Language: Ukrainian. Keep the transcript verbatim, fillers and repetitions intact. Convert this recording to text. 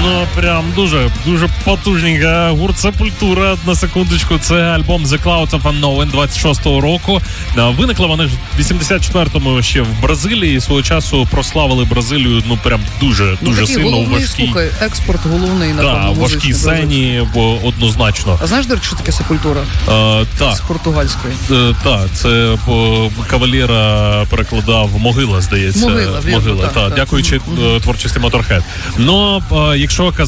Ну, прям дуже, дуже потужненька гурт Сепультура. На секундочку, це альбом The Clouds of Unknown двадцять шостого року. Виникла вони ж в вісімдесят четвертому ще в Бразилії. Свого часу прославили Бразилію, ну, прям дуже, дуже ну, сильно головний, у важкій... слухай, експорт головний, напевно, Так, важкій сцені, бо однозначно. А знаєш, до речі, що таке Сепультура? А, так. З португальської. Так, це по Кавалєра перекладав Могила, здається. Могила, вірно, Могила, так, та, так. дякуючи Mm-hmm. творчості Motorhead. Но якщо казати